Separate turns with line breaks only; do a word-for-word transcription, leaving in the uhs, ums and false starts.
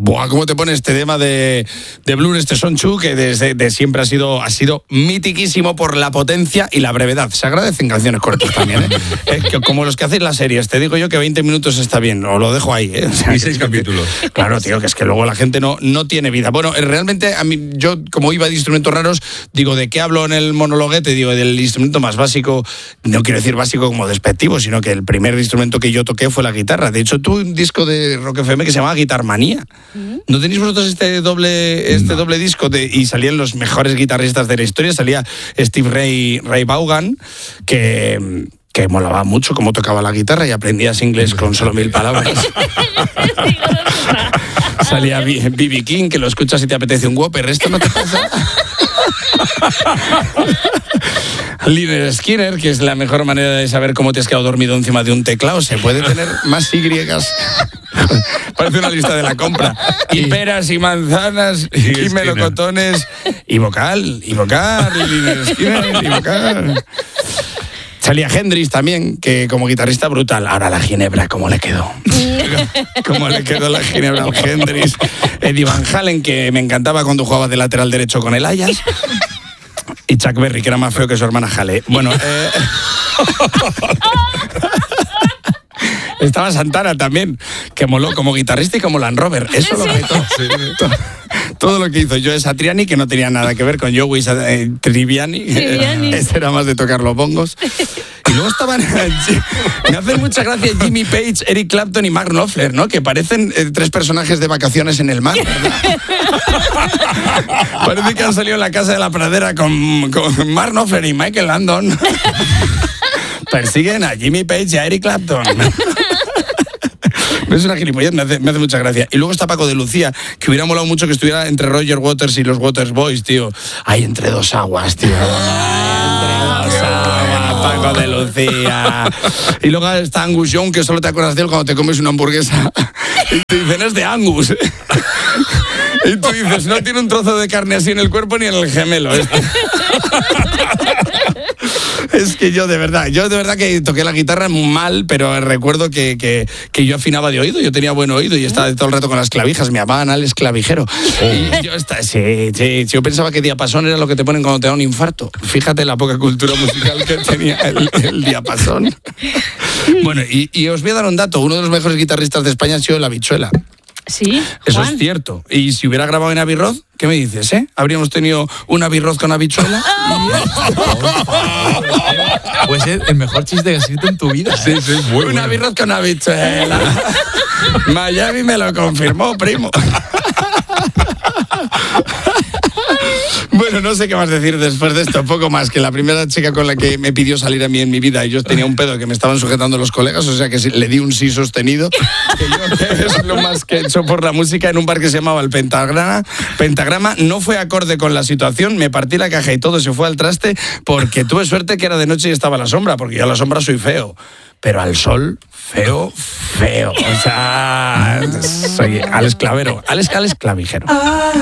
Buah, ¿cómo te pone este tema de, de Blur, este Son Chu, que desde de siempre ha sido, ha sido mitiquísimo por la potencia y la brevedad? Se agradecen canciones cortas también, ¿eh? Es que como los que hacéis las series, te digo yo que veinte minutos está bien, o lo dejo ahí, ¿eh? O sea,
y seis capítulos.
Claro, tío, que es que luego la gente no, no tiene vida. Bueno, realmente a mí, yo como iba de instrumentos raros, digo, ¿de qué hablo en el monologuete? Digo, del instrumento más básico, no quiero decir básico como despectivo, sino que el primer instrumento que yo toqué fue la guitarra. De hecho, tuve un disco de Rock F M que se llamaba Guitarmanía. ¿No tenéis vosotros este doble, este no. doble disco? De, y salían los mejores guitarristas de la historia. Salía Steve Ray, Ray Vaughan, que... que molaba mucho cómo tocaba la guitarra y aprendías inglés con solo mil palabras. Salía B B King, que lo escuchas y te apetece un Whopper. ¿Esto no te pasa? Lynyrd Skynyrd, que es la mejor manera de saber cómo te has quedado dormido encima de un teclado. Se puede tener más Y. Parece una lista de la compra. Y peras y manzanas y, y melocotones y vocal, y vocal, y Lynyrd Skynyrd, y vocal. Salía Hendrix también, que como guitarrista brutal. Ahora la ginebra, ¿cómo le quedó? ¿Cómo le quedó la ginebra al Hendrix? Eddie Van Halen, que me encantaba cuando jugaba de lateral derecho con el Ajax. Y Chuck Berry, que era más feo que su hermana Hale. Bueno, eh... estaba Santana también, que moló como guitarrista y como Land Rover. Eso lo petó. Sí. Todo, todo lo que hizo Joe Satriani, que no tenía nada que ver con Joey eh, Triviani.
Triviani.
Ese era más de tocar los bongos. Y luego estaban... Me hacen mucha gracia Jimmy Page, Eric Clapton y Mark Knopfler, ¿no? Que parecen eh, tres personajes de vacaciones en el mar, ¿verdad? Parece que han salido en La Casa de la Pradera con, con Mark Knopfler y Michael Landon. Persiguen a Jimmy Page y a Eric Clapton. Es una gilipollez, me hace, me hace mucha gracia. Y luego está Paco de Lucía, que hubiera molado mucho que estuviera entre Roger Waters y los Waters Boys, tío. Ahí entre dos aguas, tío. Entre dos aguas, Paco de Lucía. Y luego está Angus Young, que solo te acuerdas de él cuando te comes una hamburguesa. Y te dicen, es de Angus. Y tú dices, no tiene un trozo de carne así en el cuerpo ni en el gemelo. Este. Es que yo de verdad, yo de verdad que toqué la guitarra mal, pero recuerdo que, que, que yo afinaba de oído, yo tenía buen oído y estaba todo el rato con las clavijas, me llamaban Alex Clavijero. Y yo, estaba, sí, sí, yo pensaba que diapasón era lo que te ponen cuando te da un infarto. Fíjate la poca cultura musical que tenía el, el diapasón. Bueno, y, y os voy a dar un dato, uno de los mejores guitarristas de España ha sido La Habichuela.
Sí,
eso
Juan.
Es cierto. Y si hubiera grabado en Abbey Road, ¿qué me dices, eh? ¿Habríamos tenido un Abbey Road con habichuela?
Puede ser el mejor chiste que has escrito en tu vida.
Sí, sí, muy
Un
bueno.
Abbey Road con habichuela. Miami me lo confirmó, primo. Bueno, no sé qué más decir después de esto, poco más que la primera chica con la que me pidió salir a mí en mi vida y yo tenía un pedo que me estaban sujetando los colegas, o sea que le di un sí sostenido, que yo que es lo más que he hecho por la música en un bar que se llamaba El Pentagrama. Pentagrama no fue acorde con la situación, me partí la caja y todo se fue al traste porque tuve suerte que era de noche y estaba a la sombra, porque yo a la sombra soy feo. Pero al sol, feo, feo. O sea, soy Alex Clavero, Alex, Alex Clavijero.